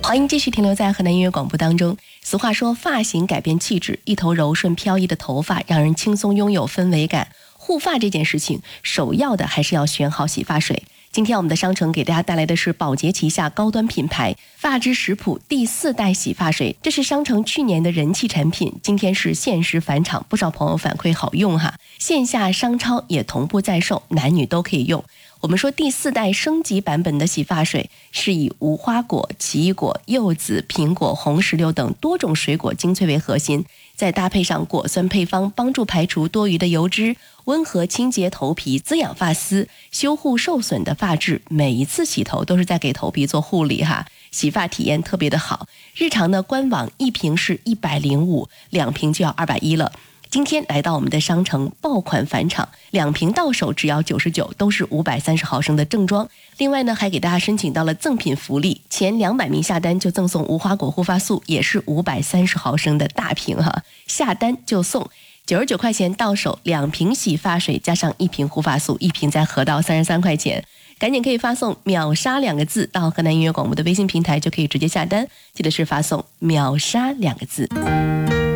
欢迎继续停留在河南音乐广播当中。俗话说，发型改变气质，一头柔顺飘逸的头发让人轻松拥有氛围感。护发这件事情，首要的还是要选好洗发水。今天我们的商城给大家带来的是宝洁旗下高端品牌发之食谱第4代洗发水，这是商城去年的人气产品，今天是限时返场，不少朋友反馈好用哈。线下商超也同步在售，男女都可以用。我们说第4代升级版本的洗发水是以无花果、奇异果、柚子、苹果、红石榴等多种水果精粹为核心，再搭配上果酸配方，帮助排除多余的油脂，温和清洁头皮，滋养发丝，修护受损的发质。每一次洗头都是在给头皮做护理哈，洗发体验特别的好。日常的官网1瓶是105，2瓶就要210了。今天来到我们的商城爆款返场，2瓶到手只要99，都是530毫升的正装。另外呢，还给大家申请到了赠品福利，前200名下单就赠送无花果护发素，也是530毫升的大瓶哈，下单就送。99块钱到手，2瓶洗发水加上1瓶护发素，1瓶再合到33块钱。赶紧可以发送秒杀2个字到河南音乐广播的微信平台，就可以直接下单，记得是发送秒杀2个字。